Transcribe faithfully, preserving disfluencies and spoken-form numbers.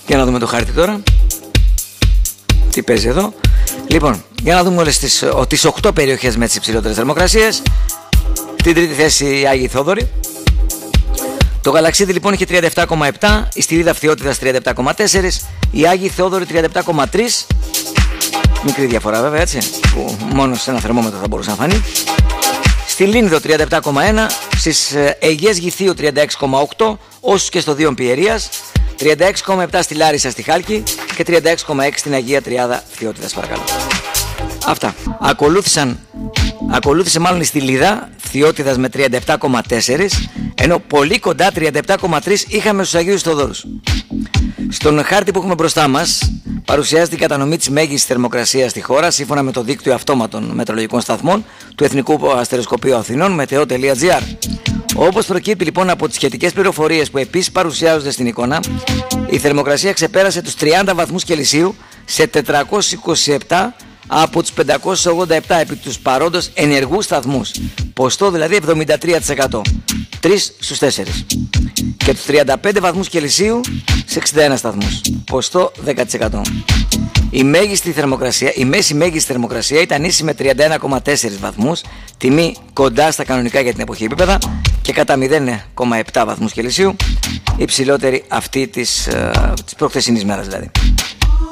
Για να δούμε το χάρτη τώρα. Τι παίζει εδώ. Λοιπόν, για να δούμε όλες τις, τις οκτώ περιοχές με τις υψηλότερες θερμοκρασίες. Στην τρίτη θέση η Άγιοι Θόδωροι. Το Γαλαξίδι λοιπόν είχε τριάντα επτά κόμμα επτά, η Στηρίδα Φθιώτιδας τριάντα επτά κόμμα τέσσερα, η Άγιοι Θόδωροι τριάντα επτά κόμμα τρία. Μικρή διαφορά βέβαια, έτσι, που μόνο σε ένα θερμόμετρο θα μπορούσε να φανεί. Στη Λίνδο τριάντα επτά κόμμα ένα, στις Αιγαίες Γηθίου τριάντα έξι κόμμα οκτώ, όσους και στο Δίον Πιερίας, τριάντα έξι κόμμα επτά στη Λάρισα στη Χάλκη και τριάντα έξι κόμμα έξι στην Αγία Τριάδα Φθιώτιδας, παρακαλώ. Αυτά. Ακολούθησαν, ακολούθησε μάλλον η Στυλίδα Φθιώτιδας με τριάντα επτά κόμμα τέσσερα, ενώ πολύ κοντά τριάντα επτά κόμμα τρία είχαμε στους Αγίους Θοδόρους. Στον χάρτη που έχουμε μπροστά μας παρουσιάζεται η κατανομή της μέγιστης θερμοκρασίας στη χώρα σύμφωνα με το δίκτυο αυτόματων μετεωρολογικών σταθμών του Εθνικού Αστεροσκοπείου Αθηνών μετεο τελεία τζι άρ. Όπως προκύπτει λοιπόν από τις σχετικές πληροφορίες που επίσης παρουσιάζονται στην εικόνα, η θερμοκρασία ξεπέρασε τους τριάντα βαθμούς Κελσίου σε τετρακόσιους είκοσι επτά από τους πεντακόσιους ογδόντα επτά επί τους παρόντος ενεργούς σταθμούς, ποστό δηλαδή εβδομήντα τρία τοις εκατό, τρία στους τέσσερα, και τους τριάντα πέντε βαθμούς Κελσίου σε εξήντα ένα σταθμούς, ποστό δέκα τοις εκατό. Η, μέγιστη θερμοκρασία, η μέση μέγιστη θερμοκρασία ήταν ίση με τριάντα ένα κόμμα τέσσερα βαθμούς, τιμή κοντά στα κανονικά για την εποχή επίπεδα, και κατά μηδέν κόμμα επτά βαθμούς Κελσίου υψηλότερη αυτή της, uh, της προχθεσινής μέρας δηλαδή.